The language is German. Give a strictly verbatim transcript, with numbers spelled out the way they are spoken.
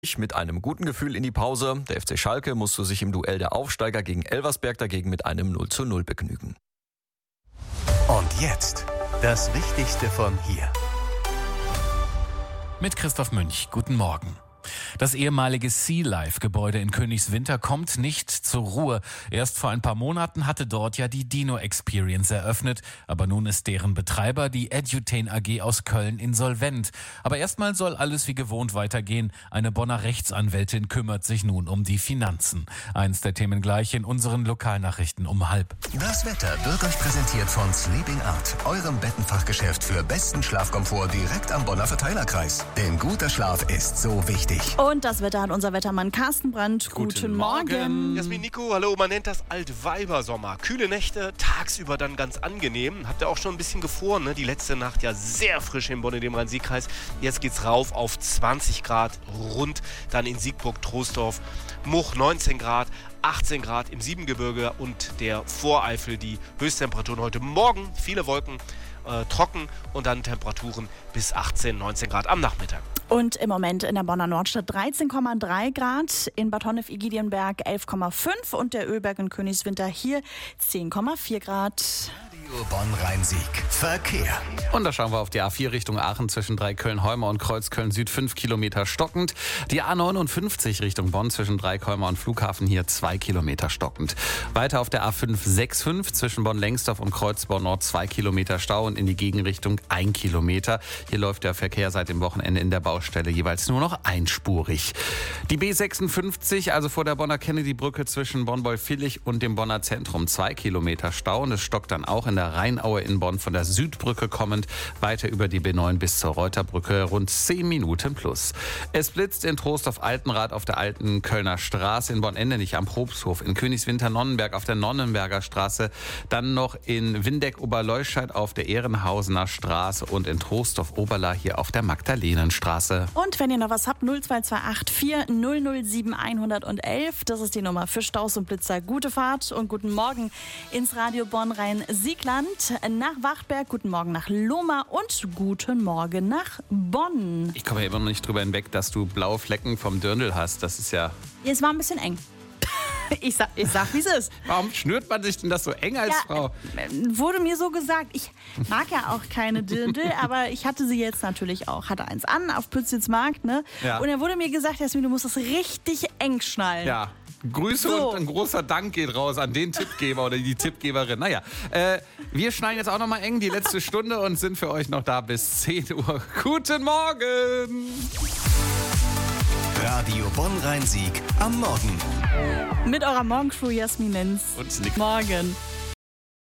Mit einem guten Gefühl in die Pause. Der F C Schalke musste sich im Duell der Aufsteiger gegen Elversberg dagegen mit einem null zu null begnügen. Und jetzt das Wichtigste von hier. Mit Christoph Münch. Guten Morgen. Das ehemalige Sea Life-Gebäude in Königswinter kommt nicht zur Ruhe. Erst vor ein paar Monaten hatte dort ja die Dino Experience eröffnet, aber nun ist deren Betreiber, die Edutain A G aus Köln, insolvent. Aber erstmal soll alles wie gewohnt weitergehen. Eine Bonner Rechtsanwältin kümmert sich nun um die Finanzen. Eins der Themen gleich in unseren Lokalnachrichten um halb. Das Wetter wird euch präsentiert von Sleeping Art, eurem Bettenfachgeschäft für besten Schlafkomfort direkt am Bonner Verteilerkreis. Denn guter Schlaf ist so wichtig. Und das Wetter hat unser Wettermann Carsten Brandt. Guten, Guten Morgen. Morgen. Jasmin, Nico, hallo. Man nennt das Altweibersommer. Kühle Nächte, tagsüber dann ganz angenehm. Habt ihr auch schon ein bisschen gefroren, ne? Die letzte Nacht ja sehr frisch in Bonn, in dem Rhein-Sieg-Kreis. Jetzt geht's rauf auf zwanzig Grad rund. Dann in Siegburg, Troisdorf, Much neunzehn Grad, achtzehn Grad im Siebengebirge und der Voreifel. Die Höchsttemperaturen heute Morgen, viele Wolken, äh, trocken und dann Temperaturen bis achtzehn, neunzehn Grad am Nachmittag. Und im Moment in der Bonner Nordstadt dreizehn Komma drei Grad, in Bad Honnef-Igidienberg elf Komma fünf und der Ölberg in Königswinter hier zehn Komma vier Grad. Radio Bonn-Rhein-Sieg. Verkehr. Und da schauen wir auf die A vier Richtung Aachen zwischen Dreikölln-Heumer und Kreuzköln-Süd fünf Kilometer stockend. Die A neunundfünfzig Richtung Bonn zwischen Dreikölln und Flughafen hier zwei Kilometer stockend. Weiter auf der A fünf sechsundfünfzig zwischen Bonn-Lengsdorf und Kreuzborn-Nord zwei Kilometer Stau und in die Gegenrichtung ein Kilometer. Hier läuft der Verkehr seit dem Wochenende in der Baustelle jeweils nur noch einspurig. Die B sechsundfünfzig, also vor der Bonner Kennedy-Brücke zwischen Bonn-Wölfillich und dem Bonner Zentrum, zwei Kilometer Stau und es stockt dann auch in der Rheinaue in Bonn von der Südbrücke kommend weiter über die B neun bis zur Reuterbrücke rund zehn Minuten plus. Es blitzt in Trostorf-Altenrath auf der alten Kölner Straße, in Bonn-Endenich am Probsthof, in Königswinter-Nonnenberg auf der Nonnenberger Straße, dann noch in Windeck-Oberleuscheid auf der Ehrenhausener Straße und in Trostorf-Oberla hier auf der Magdalenenstraße. Und wenn ihr noch was habt, null zwei zwei acht vier null null sieben eins eins eins, das ist die Nummer für Staus und Blitzer. Gute Fahrt und guten Morgen ins Radio Bonn-Rhein-Siegland. Nach Wachtberg, guten Morgen nach Lohmar und guten Morgen nach Bonn. Ich komme ja immer noch nicht drüber hinweg, dass du blaue Flecken vom Dirndl hast. Das ist ja... Es war ein bisschen eng. Ich sag, ich sag, wie es ist. Warum schnürt man sich denn das so eng als ja, Frau? Äh, wurde mir so gesagt. Ich mag ja auch keine Dirndl, aber ich hatte sie jetzt natürlich auch. Hatte eins an auf Pützelsmarkt, ne? Ja. Und dann wurde mir gesagt, Jasmin, du musst das richtig eng schnallen. Ja. Grüße so. Und ein großer Dank geht raus an den Tippgeber oder die Tippgeberin. Naja, äh, wir schneiden jetzt auch noch mal eng die letzte Stunde und sind für euch noch da bis zehn Uhr. Guten Morgen! Radio Bonn-Rhein-Sieg am Morgen. Mit eurer Morgencrew Jasmin Lenz. Und Nick. Morgen.